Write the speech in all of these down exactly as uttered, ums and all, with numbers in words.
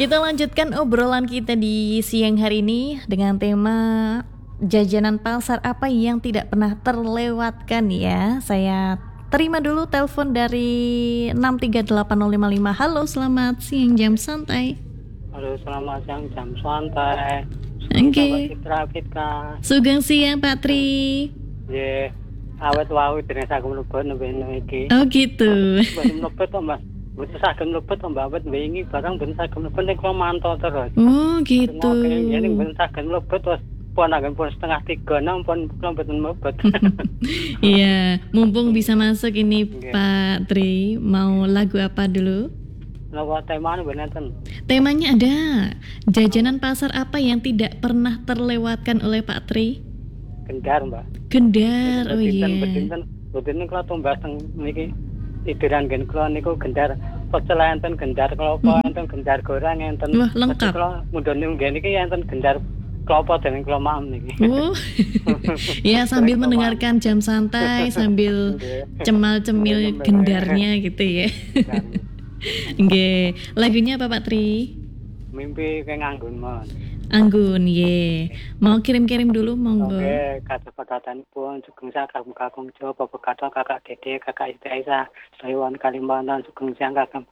Kita lanjutkan obrolan kita di siang hari ini dengan tema jajanan pasar apa yang tidak pernah terlewatkan ya. Saya terima dulu telepon dari enam tiga delapan nol lima lima. Halo, selamat siang jam santai. Halo, selamat siang jam santai. Oke. Okay. Sugeng siang Pak Tri. Nggih. Awet wau dene saged mlebet nembe iki. Oh gitu. Mboten mlebet to, Mas. Mboten saged mlebet to, Mbak. Awet wingi barang mboten saged mlebet nek kula mantau terus. Oh gitu. Nek mboten saged mlebet terus pun agak pun setengah tiga nang pun kula mboten mlebet. Iya, mumpung bisa masuk ini okay. Pak Tri, mau lagu apa dulu? Lagu temanya bener-bener. Temanya ada jajanan pasar apa yang tidak pernah terlewatkan oleh Pak Tri? Gendar, Mbak. Gendar, oh iya. Bedinten, bedinten kalau tumbas teng niki tiduran gen kula niku gendar. Pecel enten gendar klopo, enten gendar goreng, enten. Wah, lengkap. Kula mundhane nggih niki enten gendar klopo dengan kula maem niki. Oh. Ya, sambil mendengarkan jam santai, sambil cemal-cemil gendarnya gitu ya. Nggih. Lagunya apa Pak Tri? Mimpi ke nganggun mon. Anggun, ye. Mau kirim-kirim dulu, monggo. Oke, kata pakatan pun sugeng kakak kakung jo, bapak kata kakak dede, kakak istri Aisyah, Taiwan Kalimantan, sugeng siang kakak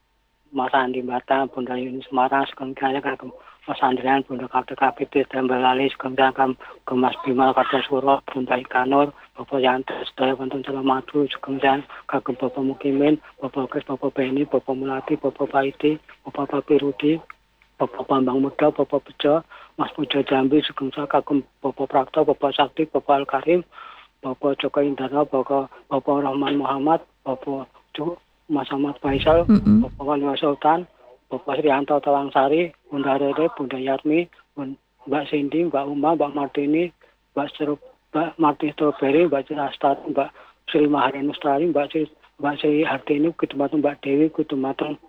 Mas Andi Batam, Bunda Yuni Semarang, sugeng siang kakak Mas Andrian, Bunda Kapten Kapitis, dan Balali, sugeng siang kakak Mas Bimal Kartasuro, Bunda Ikanur, Bapak Yantes, Daya Banten Salamadu, sugeng siang kakak Bapak Mukimin, Bapak Kris, Bapak Beni, Bapak Mulati, Bapak Paiti, Bapak Papi Rudi, Bapak Bambang Muda, Bapak Bejo, Mas Puja Jambi, Sugeng Kagum, Bapak Prakto, Bapak Sakti, Bapak Al-Karim, Bapak Joko Indara, Bapak Bapak Rahman Muhammad, Bapak Ju, Mas Ahmad Faisal, mm-hmm. Bapak Wali Sultan, Bapak Srianto Tawangsari, Bunda Rere, Bunda Yatmi, Mbak Cindy, Mbak Uma, Mbak Martini, Mbak Seru, Mbak Marti Strawberry, Mbak Cilastari, Mbak Sri Maharani Lestari, Mbak Sri, Mbak Sri Hartini, Kutumatun Mbak Dewi, Kutumatun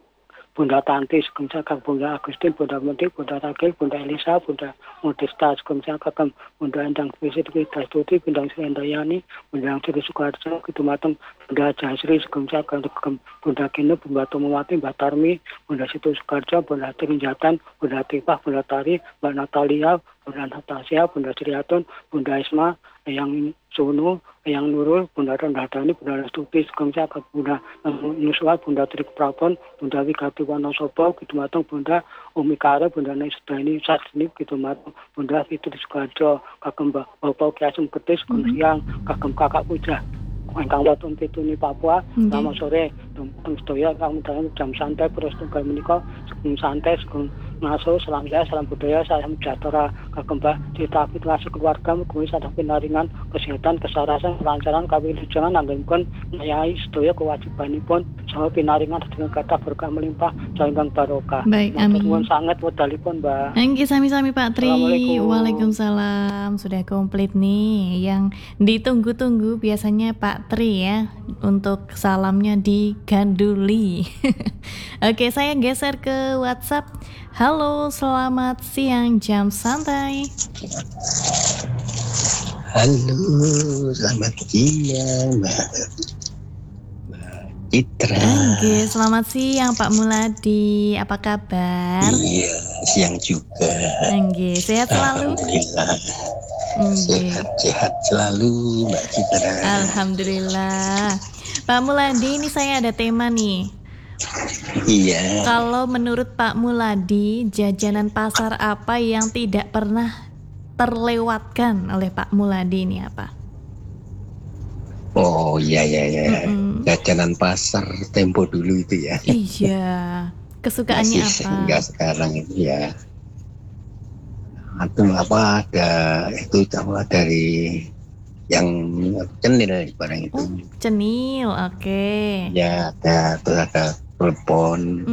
Bunda Tanti, sugeng sakang Bunda Agustin, Bunda Menteri, Bunda Ragil, Bunda Elisa, Bunda Modesta, sugeng sakang Bunda Endang Fisik, Kita Stuti, Bunda Sri Endayani, Bunda Sri Sukarjo, Kutumateng, Bunda Jasri, sugeng sakang Bunda Kino, Bunda Tumawati, Mbak Tarmi, Bunda Situ Sukarjo, Bunda Trinjatan, Bunda Tipah, Bunda Tari, Mbak Natalia, Bunda Natasha, Bunda Triatun, Bunda Isma, yang Sunu, yang Nurul, Bunda Randadani, Bunda Restuti, sugeng sakang Bunda Nuswa, Bunda Trik Prapon, Bunda Wikati Wonosobo, Kutumateng, Bunda Umi Kare, Bunda Nesdani Sasni, Kutumateng, Bunda Fitri Sukarjo, Kagem Bapak Kiasem Ketis, sugeng siang, Kagem Kakak Puja, Engkang Watun Pituni Papua, selamat sore, teng sedaya kang dalam jam santai terus tunggal menika, sugeng santai, sugeng ngaso, salam saya, salam budaya, salam sejahtera, kagem Mbah Cita Fitri keluarga, mugi sadaya pinaringan kesehatan, kesarasan, kelancaran, kawilujengan anggenipun ngayahi sedaya kewajibanipun saha pinaringan dengan kata berkah melimpah, saenggang barokah. Baik, amin. Nuwun sanget wedalipun, Mbak. Nggih, sami-sami Pak Tri. Waalaikumsalam. Sudah komplit nih yang ditunggu-tunggu biasanya Pak Tri ya untuk salamnya diganduli. Oke, saya geser ke WhatsApp. Halo, selamat siang jam santai. Halo, selamat siang Mbak Citra. Oke, selamat siang Pak Muladi. Apa kabar? Iya, siang juga. Oke, sehat selalu. Alhamdulillah. Sehat-sehat selalu Mbak Citra. Alhamdulillah. Pak Muladi, ini saya ada tema nih. Iya. Kalau menurut Pak Muladi, jajanan pasar apa yang tidak pernah terlewatkan oleh Pak Muladi ini apa? Oh iya iya iya. Mm-mm. Jajanan pasar tempo dulu itu ya. Iya. Kesukaannya masih, apa? Enggak sekarang itu ya. Atau apa ada itu apa dari yang cenil barang itu. Oh, cenil, oke. Okay. Ya ada terus ada telepon.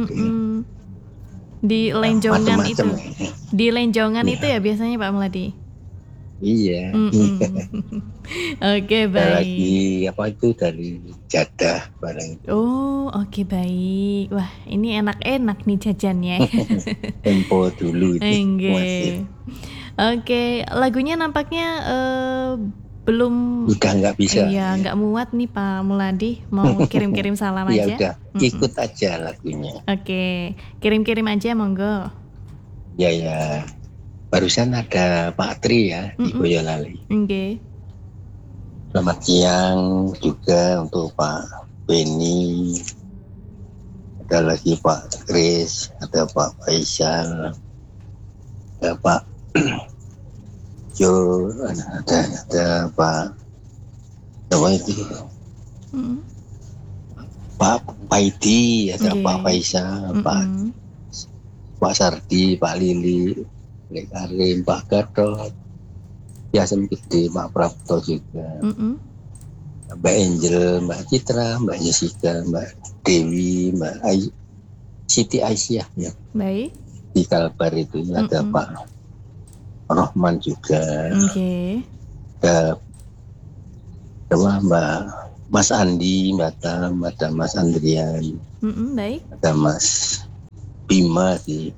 Di lenjongan macem-macem. itu. Di lenjongan ya. Itu ya biasanya Pak Muladi. Iya. Oke, okay, baik. Lagi apa itu dari Jadah barang itu. Oh, oke okay, baik. Wah, ini enak-enak nih jajannya. Tempo dulu itu. Oke. Oke, lagunya nampaknya uh, belum udah nggak bisa. Iya, nggak muat nih Pak Muladi, mau kirim-kirim salam Ya aja. udah, Mm-mm. ikut aja lagunya. Oke, kirim-kirim aja monggo. Ya ya. Barusan ada Pak Tri ya di Mm-mm. Boyolali. Oke. Selamat siang juga untuk Pak Beni. Ada lagi Pak Kris, ada Pak Faisal, ada Pak Jo, ada ada Pak apa itu? Mm-mm. Pak Paidi, ada Oke. Pak Faisal, Pak Mm-mm. Pak Sardi, Pak Lili, Pak Karim, Pak Gatot, ya Gede, Pak Prapto juga, Mm-mm. Mbak Angel, Mbak Citra, Mbak Jessica, Mbak Dewi, Mbak Ay- Siti Aisyah ya. Baik. Di Kalbar itu ada Mm-mm. Pak Rohman juga, Oke. ada ada Mbak Mas Andi, Mbak Tam, ada Mas Andrian, Mm-mm. Baik. ada Mas Bima di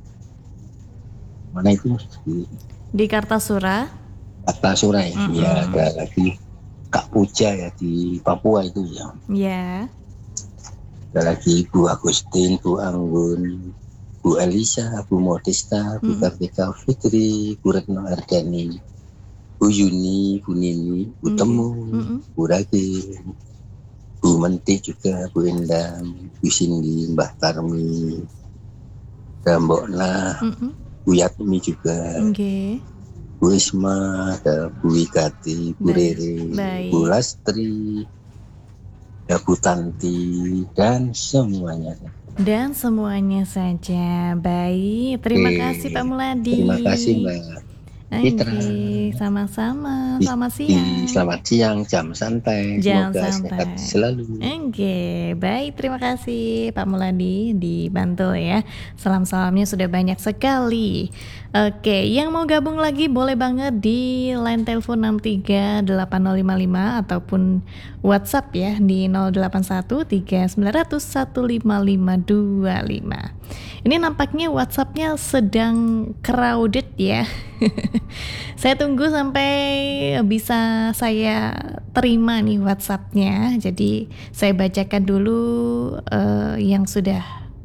mana itu di Di Kartasura. Kartasura ya. Mm-mm. Ya ada lagi Kak Puja ya di Papua itu ya. Ya. Ada lagi Bu Agustin, Bu Anggun, Bu Elisa, Bu Modesta, Bu Mm-mm. Kartika Fitri, Bu Retno Ardani, Bu Yuni, Bu Nini, Bu Oke. Temu, Mm-mm. Bu Ragi, Bu Menti juga, Bu Endang, Bu Cindy, Mbah Tarmi, dan Mbok Nah, Mm-mm. Bu Yatmi juga, Oke. Bu Isma, ada Bu Wikati, Bu Baik. Rere, Baik. Bu Lastri, ada Bu Tanti, dan semuanya. Dan semuanya saja. Baik. Terima Oke. kasih Pak Muladi. Terima kasih Mbak Citra. Oke, sama-sama. Di- Selamat di siang. Selamat siang, jam santai. Jam Semoga santai. sehat selalu. Oke, baik, terima kasih Pak Muladi di Bantul ya. Salam-salamnya sudah banyak sekali. Oke, yang mau gabung lagi boleh banget di line telepon enam tiga delapan nol lima lima ataupun WhatsApp ya di nol delapan satu tiga sembilan nol nol satu lima lima dua lima. Ini nampaknya WhatsApp-nya sedang crowded ya. Saya tunggu sampai bisa saya terima nih WhatsApp-nya. Jadi saya bacakan dulu uh, yang sudah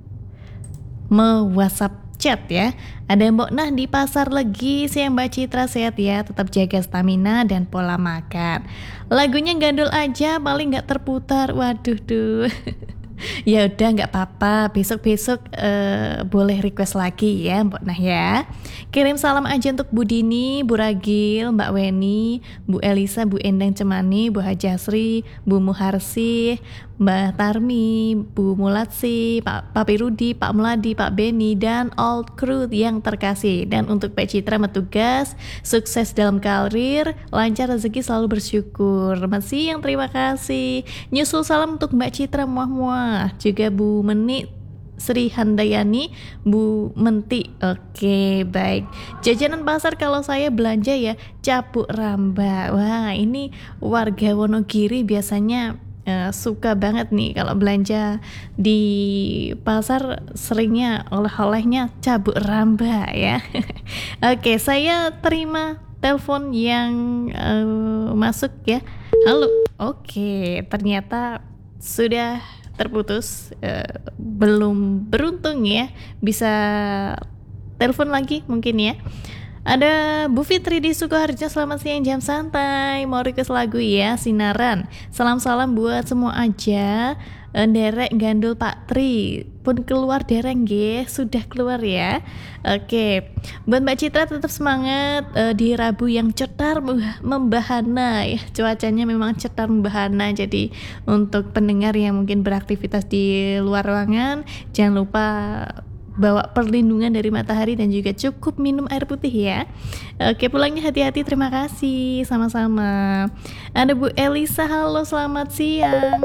me-WhatsApp chat ya. Ada Mbok Nah di Pasar Legi, siang Mbak Citra, sehat ya, tetap jaga stamina dan pola makan. Lagunya gandul aja, paling nggak terputar. Waduh duh. Ya udah nggak apa-apa, besok-besok uh, boleh request lagi ya Mbok Nah ya. Kirim salam aja untuk Bu Dini, Bu Ragil, Mbak Weni, Bu Elisa, Bu Endang Cemani, Bu Hajasri, Bu Muharsi, Mbak Tarmi, Bu Mulatsi, Pak Papi Rudi, Pak Meladi, Pak Beni, dan all crew yang terkasih. Dan untuk Pak Citra bertugas, sukses dalam karir, lancar rezeki, selalu bersyukur. Masih yang terima kasih. Nyusul salam untuk Mbak Citra muah-muah, juga Bu Meni, Sri Handayani, Bu Menti. Oke, baik. Jajanan pasar kalau saya belanja ya Capuk Ramba. Wah, ini warga Wonogiri biasanya uh, suka banget nih kalau belanja di pasar, seringnya oleh-olehnya Capuk Ramba ya. Oke, saya terima telepon yang uh, masuk ya. Halo. Oke, ternyata sudah terputus, uh, belum beruntung ya bisa telepon lagi mungkin ya. Ada Bu Fitri di Sukoharjo, selamat siang, jam santai, mau request lagu ya, Sinaran. Salam-salam buat semua aja. Derek gandul Pak Tri pun keluar dereng nggih, sudah keluar ya. Oke, buat Mbak Citra tetap semangat uh, di Rabu yang cetar membahana ya. Cuacanya memang cetar membahana, jadi untuk pendengar yang mungkin beraktivitas di luar ruangan jangan lupa bawa perlindungan dari matahari dan juga cukup minum air putih ya. Oke, pulangnya hati-hati, terima kasih, sama-sama. Ada Bu Elisa, halo, selamat siang.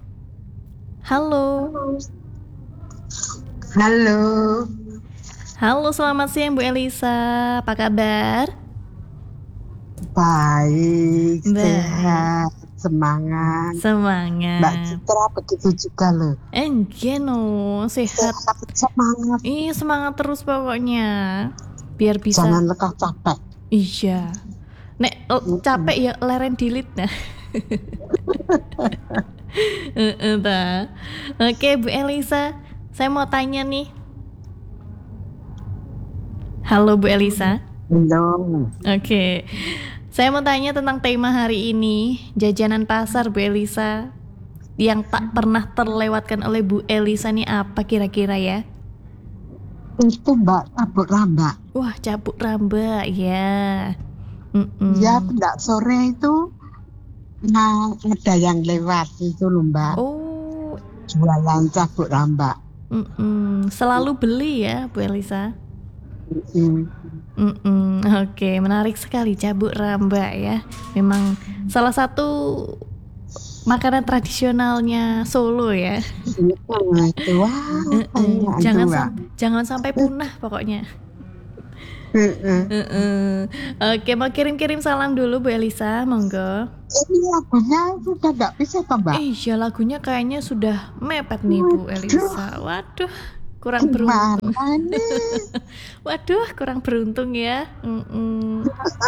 Halo. Halo. Halo, selamat siang Bu Elisa. Apa kabar? Baik, Baik. sehat, semangat. Semangat. Mbak Citra begitu juga loh. Enggak no, sehat. Sehat, semangat. Iya, semangat terus pokoknya. Biar bisa. Jangan lekah capek. Iya. Nek l- capek ya leren delete nah. Heeh, ta. Oke Bu Elisa, saya mau tanya nih. Halo Bu Elisa. Belum. Oke, saya mau tanya tentang tema hari ini, jajanan pasar Bu Elisa yang tak pernah terlewatkan oleh Bu Elisa nih apa kira-kira ya? Itu Mbak Tabuk Rambak. Wah, cabuk ramba ya. Mm-mm. Ya, tidak sore itu nah, ada yang lewat itu loh Mbak. Oh, Jualan cabuk rambak. mm-mm. Selalu beli ya Bu Elisa? Mm. Mm-mm. Oke, menarik sekali cabuk ramba ya. Memang salah satu makanan tradisionalnya Solo ya. Nah, itu wah, Mm-mm. enak Jangan itu, Mbak. sam- jangan sampai punah pokoknya. Mm-mm. Mm-mm. Oke, mau kirim-kirim salam dulu Bu Elisa, monggo. Ini lagunya sudah nggak bisa toh Mbak? Iya, lagunya kayaknya sudah mepet nih Bu Elisa. Waduh, kurang beruntung. Gimana nih? Waduh, kurang beruntung ya. Mm-mm.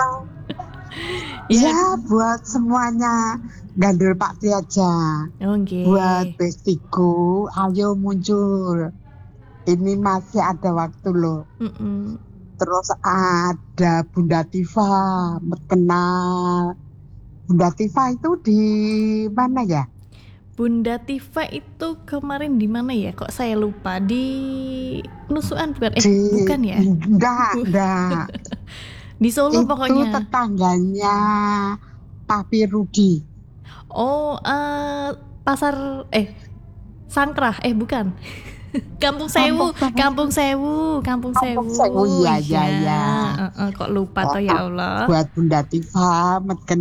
Ya, Ya, buat semuanya Gandul Pakti aja. oke. Buat bestiku, ayo muncul. Ini masih ada waktu loh. Mm-mm. Terus ada Bunda Tifa, kenal. Bunda Tifa itu di mana ya? Bunda Tifa itu kemarin di mana ya? Kok saya lupa? Di Nusukan bukan? Eh, Di bukan ya? Enggak, enggak. Di Solo Itu pokoknya. tetangganya Papi Rudi. Oh, eh, pasar eh Sangkrah, eh bukan. Kampung Sewu, Kampung Sewu, Kampung Kampung Sewu. Sewu, iya, iya, iya. Eh, eh, kok lupa toh ya Allah. Buat Bunda Tifa,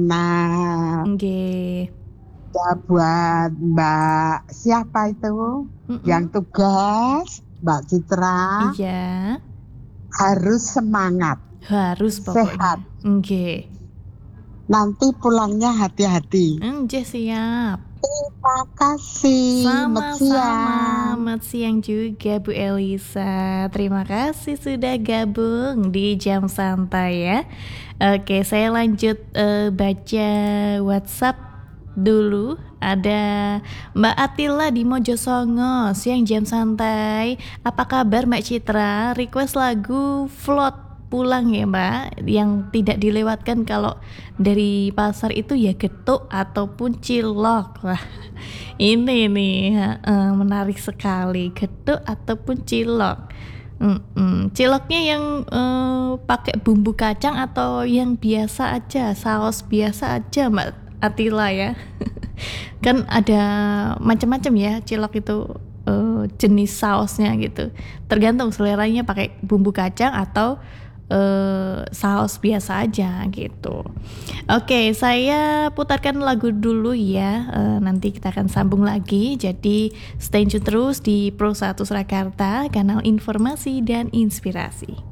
kenal. Oke. Ya buat Mbak siapa itu Mm-mm. yang tugas Mbak Citra Iya, harus semangat, harus pokoknya. sehat. Oke. Nanti pulangnya hati-hati. Oke, siap. Terima kasih. Selamat Sama-sama. siang. Selamat siang juga Bu Elisa. Terima kasih sudah gabung di Jam Santai ya. Oke, saya lanjut eh, baca WhatsApp dulu. Ada Mbak Atila di Mojosongo. Siang Jam Santai. Apa kabar Mbak Citra? Request lagu Float pulang ya Mbak, yang tidak dilewatkan kalau dari pasar itu ya getuk ataupun cilok. Wah, ini nih uh, menarik sekali, getuk ataupun cilok. Mm-mm. Ciloknya yang uh, pakai bumbu kacang atau yang biasa aja, saus biasa aja Mbak Atila ya. Kan ada macam-macam ya cilok itu, uh, jenis sausnya gitu. Tergantung seleranya pakai bumbu kacang atau Uh, saus biasa aja gitu. Oke, saya putarkan lagu dulu ya. Uh, nanti kita akan sambung lagi. Jadi stay tune terus di Pro satu Surakarta, kanal informasi dan inspirasi.